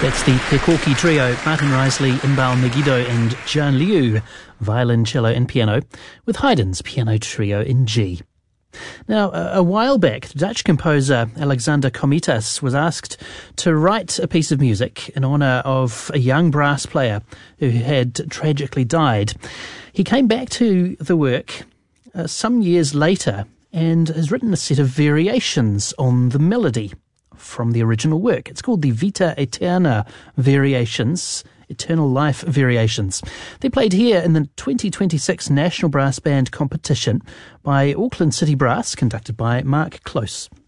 That's the Pekorki trio, Martin Risley, Inbal Megiddo and Zhang Liu, violin, cello and piano, with Haydn's piano trio in G. Now, a while back, the Dutch composer Alexander Komitas was asked to write a piece of music in honour of a young brass player who had tragically died. He came back to the work some years later and has written a set of variations on the melody from the original work. It's called the Vita Aeterna Variations, Eternal Life Variations. They're played here in the 2026 National Brass Band competition by Auckland City Brass, conducted by Mark Close.